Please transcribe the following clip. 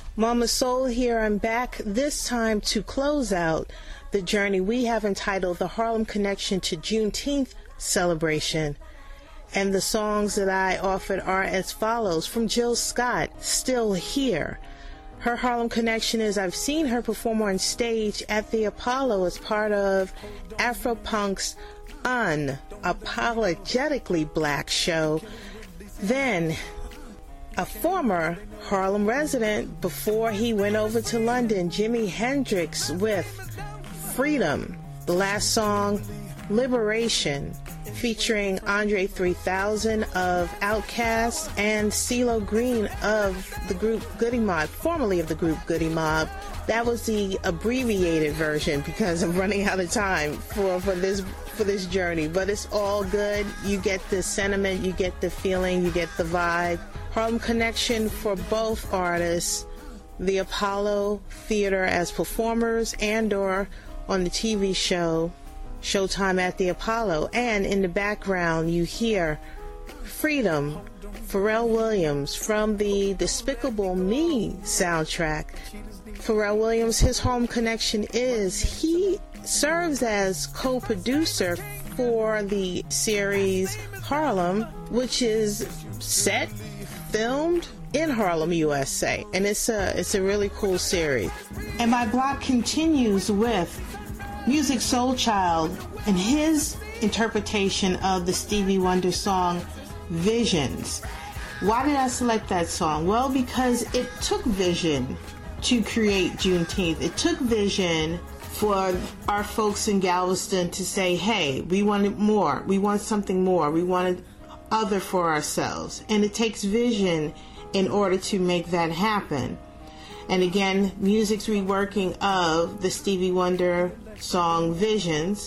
Mama Soul here. I'm back this time to close out the journey we have entitled The Harlem Connection to Juneteenth Celebration. And the songs that I offered are as follows. From Jill Scott, Still Here. Her Harlem connection is I've seen her perform on stage at the Apollo as part of Afropunk's Unapologetically Black show. Then, a former Harlem resident before he went over to London, Jimi Hendrix with Freedom. The last song, Liberation, featuring Andre 3000 of Outkast and CeeLo Green of the group Goody Mob, formerly of the group Goody Mob. That was the abbreviated version because I'm running out of time for this journey, but it's all good. You get the sentiment, you get the feeling, you get the vibe. Harlem connection for both artists, the Apollo Theater as performers and or on the TV show Showtime at the Apollo. And in the background you hear Freedom, Pharrell Williams from the Despicable Me soundtrack. Pharrell Williams, his home connection is he serves as co-producer for the series Harlem, which is set, filmed in Harlem, USA, and it's a really cool series. And my block continues with Musiq Soulchild and his interpretation of the Stevie Wonder song Visions. Why did I select that song? Well, because it took vision to create Juneteenth. It took vision for our folks in Galveston to say, hey, we wanted more. We want something more. We wanted other for ourselves. And it takes vision in order to make that happen. And again, Musiq's reworking of the Stevie Wonder song Visions